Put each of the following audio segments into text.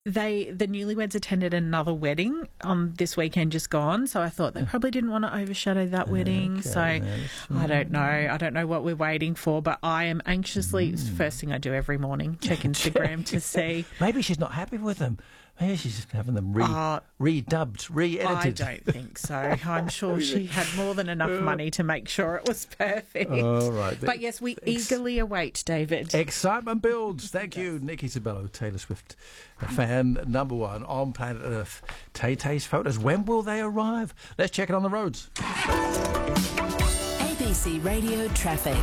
the newlyweds attended another wedding on this weekend just gone, so I thought they probably didn't want to overshadow that wedding. Okay, so I don't know. I don't know what we're waiting for, but I am anxiously, it's the first thing I do every morning, check Instagram to see. Maybe she's not happy with them. Maybe she's just having them redubbed, re-edited. I don't think so. I'm sure she had more than enough money to make sure it was perfect. All right. But yes, we eagerly await, David. Excitement builds. Thank you, Nikki Sabello, Taylor Swift fan number one on planet Earth. Tay-Tay's photos. When will they arrive? Let's check it on the roads. ABC Radio Traffic.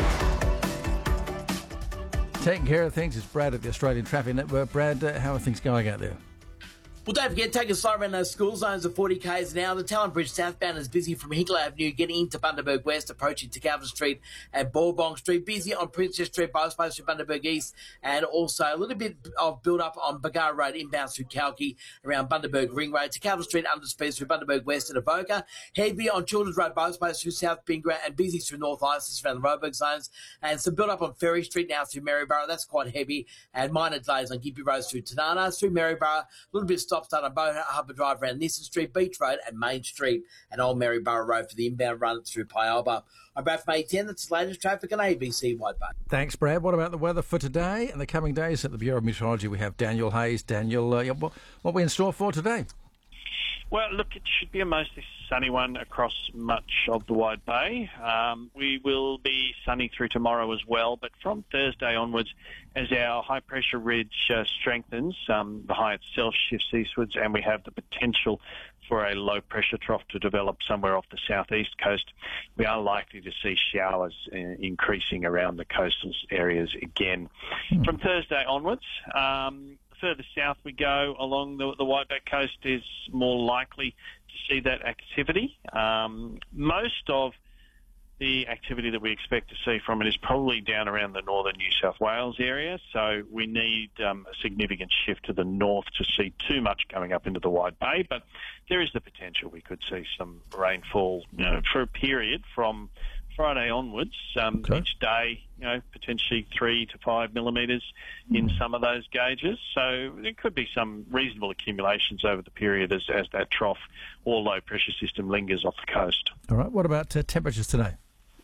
Taking care of things is Brad at the Australian Traffic Network. Brad, how are things going out there? Well, don't forget, take a slow around those school zones of 40 k's an hour. The Talon Bridge southbound is busy from Hinkle Avenue, getting into Bundaberg West, approaching to Calvin Street and Bourbon Street. Busy on Princess Street, bypass through Bundaberg East, and also a little bit of build-up on Bargara Road, inbound through Kalki, around Bundaberg Ring Road, to Calvin Street, under speed through Bundaberg West and Avoca. Heavy on Children's Road, bypass through South Bingra, and busy through North Isis around the Roebuck zones. And some build-up on Ferry Street now through Maryborough. That's quite heavy. And minor delays on Gympie Road through Tanana, through Maryborough. A little bit of stop-start on Bow Harbour Drive around Nissen Street, Beach Road and Main Street, and Old Maryborough Road for the inbound run through Pialba. I'm Brad from A10. That's the latest traffic on ABC Wide Bay. Thanks, Brad. What about the weather for today and the coming days? At the Bureau of Meteorology, we have Daniel Hayes. Daniel, what are we in store for today? Well, look, it should be a mostly sunny one across much of the Wide Bay. We will be sunny through tomorrow as well, but from Thursday onwards, as our high-pressure ridge strengthens, the high itself shifts eastwards, and we have the potential for a low-pressure trough to develop somewhere off the southeast coast. We are likely to see showers increasing around the coastal areas again. From Thursday onwards, further south we go along the Wide Bay coast is more likely to see that activity. Most of the activity that we expect to see from it is probably down around the northern New South Wales area, so we need a significant shift to the north to see too much coming up into the Wide Bay, but there is the potential we could see some rainfall for a period from Friday onwards, each day, potentially 3 to 5 millimetres in some of those gauges. So there could be some reasonable accumulations over the period as that trough or low pressure system lingers off the coast. All right. What about temperatures today?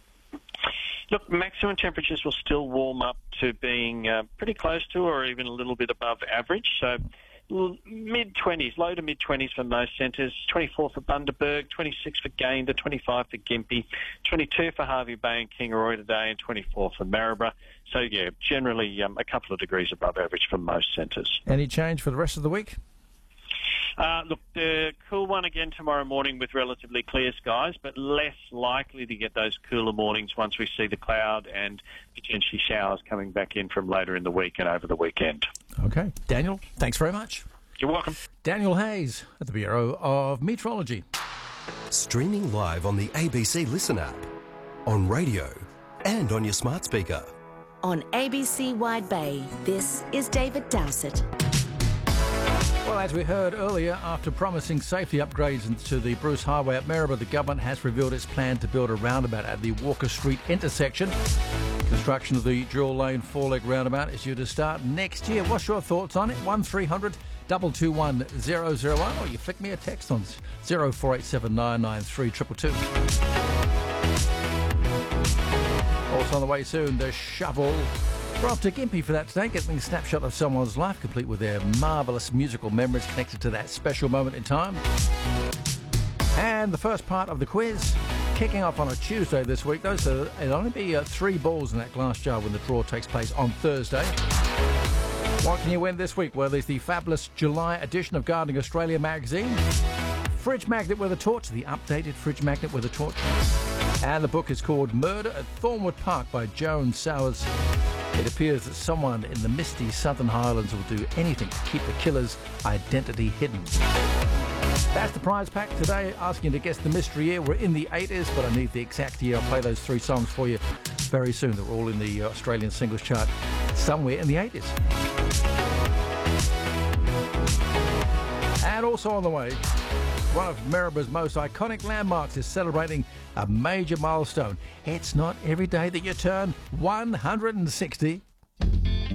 Look, maximum temperatures will still warm up to being pretty close to or even a little bit above average. So mid-20s, low to mid-20s for most centres, 24 for Bundaberg, 26 for Gayndah, 25 for Gympie, 22 for Hervey Bay and Kingaroy today, and 24 for Maryborough. So, yeah, generally a couple of degrees above average for most centres. Any change for the rest of the week? Look, the cool one again tomorrow morning with relatively clear skies, but less likely to get those cooler mornings once we see the cloud and potentially showers coming back in from later in the week and over the weekend. Okay. Daniel, thanks very much. You're welcome. Daniel Hayes at the Bureau of Meteorology. Streaming live on the ABC Listen app, on radio and on your smart speaker. On ABC Wide Bay, this is David Dowsett. Well, as we heard earlier, after promising safety upgrades to the Bruce Highway at Maryborough, the government has revealed its plan to build a roundabout at the Walker Street intersection. Construction of the dual-lane four-leg roundabout is due to start next year. What's your thoughts on it? 1300 221 001, or you flick me a text on 0487 993 222. Also on the way soon, the shovel. We're off to Gympie for that today, getting a snapshot of someone's life, complete with their marvellous musical memories connected to that special moment in time. And the first part of the quiz, kicking off on a Tuesday this week, though, so it'll only be 3 balls in that glass jar when the draw takes place on Thursday. What can you win this week? Well, there's the fabulous July edition of Gardening Australia magazine, Fridge Magnet with a Torch, the updated Fridge Magnet with a Torch, and the book is called Murder at Thornwood Park by Joan Sowers. It appears that someone in the misty Southern Highlands will do anything to keep the killer's identity hidden. That's the prize pack today, asking you to guess the mystery year. We're in the 80s, but I need the exact year. I'll play those 3 songs for you very soon. They're all in the Australian singles chart somewhere in the 80s. And also on the way, one of Maryborough's most iconic landmarks is celebrating a major milestone. It's not every day that you turn 160.